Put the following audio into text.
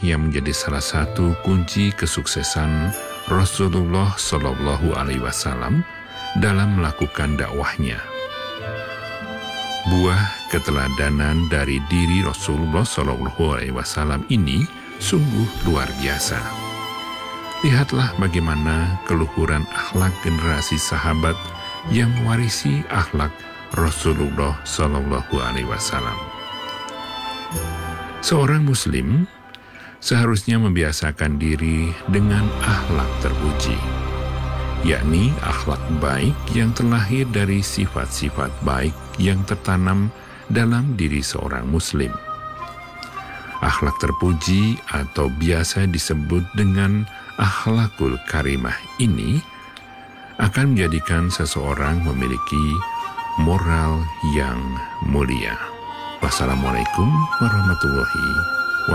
yang menjadi salah satu kunci kesuksesan Rasulullah Shallallahu Alaihi Wasallam dalam melakukan dakwahnya. Buah keteladanan dari diri Rasulullah Shallallahu Alaihi Wasallam ini sungguh luar biasa. Lihatlah bagaimana keluhuran akhlak generasi sahabat yang mewarisi akhlak Rasulullah Shallallahu Alaihi Wasallam. Seorang Muslim seharusnya membiasakan diri dengan akhlak terpuji, yakni akhlak baik yang terlahir dari sifat-sifat baik yang tertanam dalam diri seorang Muslim. Akhlak terpuji atau biasa disebut dengan akhlakul karimah ini akan menjadikan seseorang memiliki moral yang mulia. Wassalamualaikum warahmatullahi